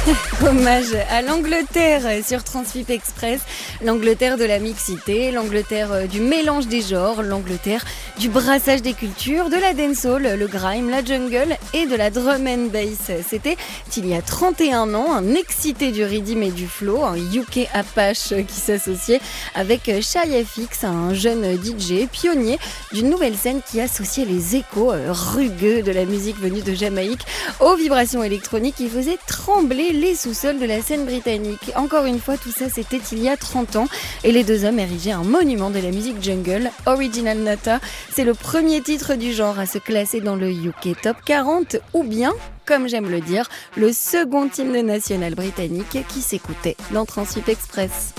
Hommage à l'Angleterre sur Transfip Express, l'Angleterre de la mixité, l'Angleterre du mélange des genres, l'Angleterre du brassage des cultures, de la dancehall, le grime, la jungle et de la drum and bass. C'était il y a 31 ans, un excité du rhythm et du flow, un UK Apache qui s'associait avec Shy FX, un jeune DJ pionnier d'une nouvelle scène qui associait les échos rugueux de la musique venue de Jamaïque aux vibrations électroniques qui faisaient trembler les sous-sols de la scène britannique. Encore une fois, tout ça c'était il y a 30 ans et les deux hommes érigeaient un monument de la musique jungle, Original Nata. C'est le premier titre du genre à se classer dans le UK Top 40 ou bien, comme j'aime le dire, le second hymne national britannique qui s'écoutait dans Transfip Express.